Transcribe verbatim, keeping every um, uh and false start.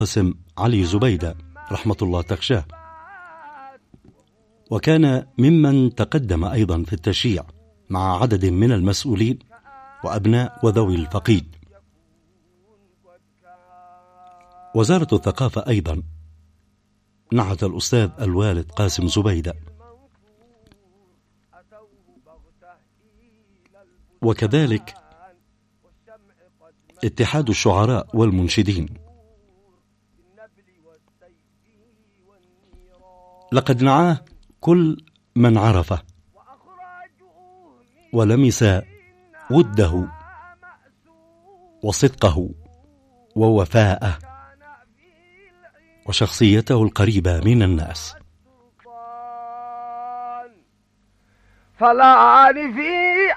قاسم علي زبيدة رحمة الله تخشاه، وكان ممن تقدم أيضا في التشييع مع عدد من المسؤولين وأبناء وذوي الفقيد. وزارة الثقافة أيضا نعت الأستاذ الوالد قاسم زبيدة، وكذلك اتحاد الشعراء والمنشدين. لقد نعاه كل من عرفه ولمس وده وصدقه ووفاءه وشخصيته القريبة من الناس. فلا في